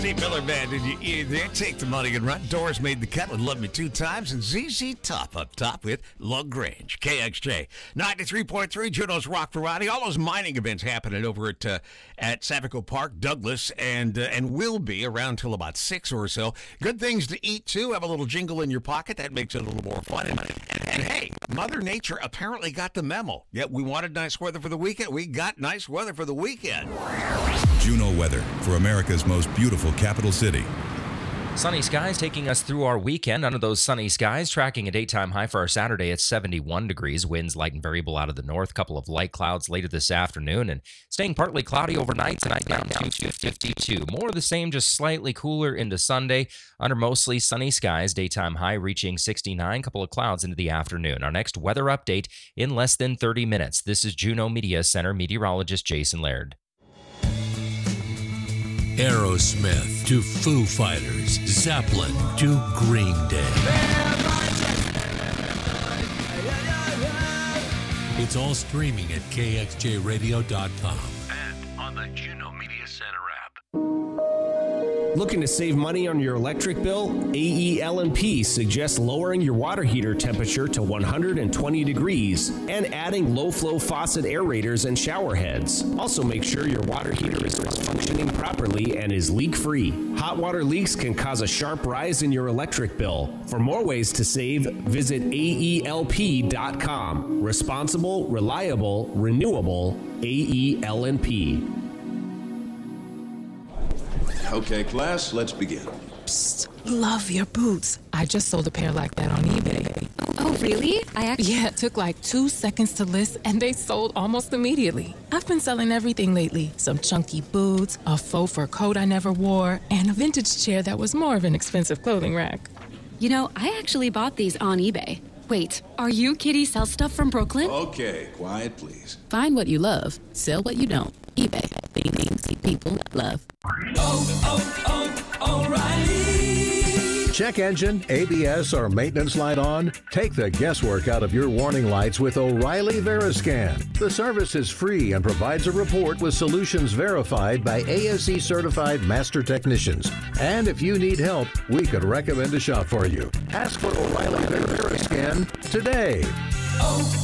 Eddie Miller Band, and you there. Take the money and run. Doors made the cut with Love Me Two Times, and ZZ Top up top with LaGrange. KXJ 93.3, Juno's Rock Variety. All those mining events happening over at Savico Park, Douglas, and will be around till about 6 or so. Good things to eat too. Have a little jingle in your pocket. That makes it a little more fun. And hey, Mother Nature apparently got the memo. Yeah, we wanted nice weather for the weekend. We got nice weather for the weekend. Juno weather for America's most beautiful capital city. Sunny skies taking us through our weekend. Under those sunny skies, tracking a daytime high for our Saturday at 71 degrees. Winds light and variable out of the north. Couple of light clouds later this afternoon, and staying partly cloudy overnight tonight down to 52. More of the same, just slightly cooler into Sunday. Under mostly sunny skies, daytime high reaching 69. Couple of clouds into the afternoon. Our next weather update in less than 30 minutes. This is Juno Media Center meteorologist Jason Laird. Aerosmith to Foo Fighters, Zeppelin to Green Day. It's all streaming at kxjradio.com and on the Juno Media Center app. Looking to save money on your electric bill? AEL&P suggests lowering your water heater temperature to 120 degrees and adding low-flow faucet aerators and shower heads. Also make sure your water heater is functioning properly and is leak-free. Hot water leaks can cause a sharp rise in your electric bill. For more ways to save, visit AELP.com. Responsible, reliable, renewable, AEL&P. Okay, class, let's begin. Psst, love your boots. I just sold a pair like that on eBay. Oh, really? Yeah, it took like 2 seconds to list, and they sold almost immediately. I've been selling everything lately. Some chunky boots, a faux fur coat I never wore, and a vintage chair that was more of an expensive clothing rack. You know, I actually bought these on eBay. Wait, are you Kitty Sell Stuff from Brooklyn? Okay, quiet, please. Find what you love, sell what you don't. eBay. Things people love. O'Reilly. Check engine, ABS, or maintenance light on? Take the guesswork out of your warning lights with O'Reilly Veriscan. The service is free and provides a report with solutions verified by ASE certified master technicians. And if you need help, we could recommend a shop for you. Ask for O'Reilly Veriscan today.